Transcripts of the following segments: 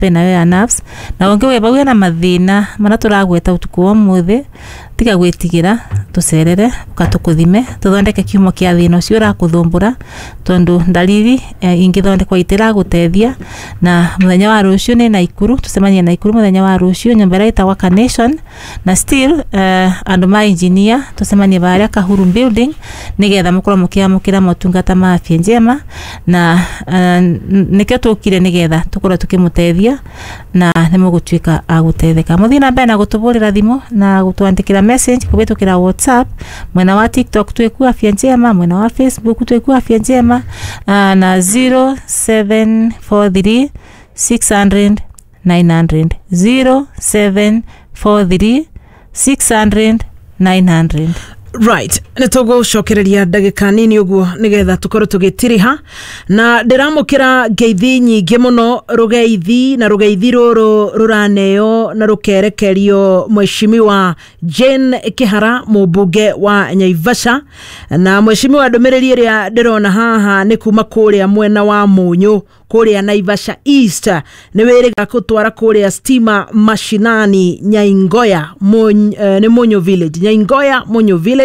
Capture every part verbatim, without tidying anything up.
pena ya nerves na onge we bawe na mathina mana turagweta utuku wa muthi tiga gwetigira tucerere ukatukuthime tuthondeke kiumo kia thina ucio urakuthumbura tondu dalili e, ingithondekwa itira gutethia na muthenya wa rucio ni Naikuru tusemanie Naikuru muthenya wa rucio nyombera ita Nation na still uh, andu ma engineer tusemanie baria Kahuru building nigetha mukoro mukia mukira motungata ma afya njema na uh, nikio tukire nigetha tukora tukimutethia na nimugutwika agutetheka muthina mbere na gutuburira thimu na gutwandikira message kubitukira WhatsApp mwena wa TikTok tweku afya njema mwena wa Facebook tweku afya njema uh, na zero seven four three six hundred nine hundred zero seven four three six hundred nine hundred. Right, nitogo shokereria ndagika nini uguo nigetha tukoro tugitiriha na ndiramukira ngeithi nyingi muno rugeithi na rugeithi ruru ruraneo na rukerekerio mheshimiwa Jane Kihara mubunge wa Naivasha na mheshimiwa ndomereri ria ndirona haha ni kuma kuria mwena wa Munyu kuria Naivasha East ni wiriga kutwara kuria stima mashinani Nyaingoya mon, uh, ni Munyu village Nyaingoya Munyu village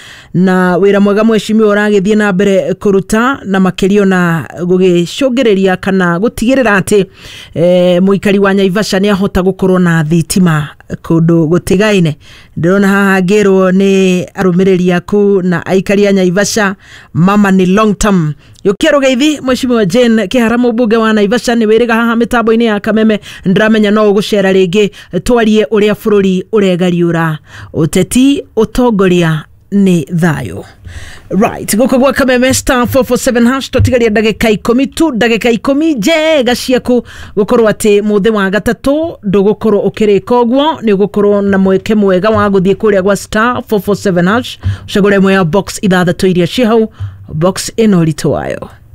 na wira mwega mheshimiwa uragithie na mbere kuruta na makirio na gugicungireria kana gutigirira ati eh, muikari wa Naivasha ni ahota gukorwo na thitima kundu gutigaine ndirona haha ngirwo ni arumiriri aku na aikari ya Naivasha mama ni long term yukero geithi mheshimiwa Jane Kihara mubunge wa Naivasha ni wiriga haha mitambo-ini ya Kameme ndramenya no gucera ringi twarie uria bururi uregariura uteti utongoria ni thayo. Right, goko gwa Kameme star four four seven hash totigaria ndagika ikumi tu ndagika ikumi njega ciaku gukorwo ati muthi wa gatatu ndugukorwo ukirika uguo ni gukorwo na mweke mwega wa guthie kuria gwa star four four seven hash ucagure mwe ya box ithathatu iria ci hau box ino rito wayo.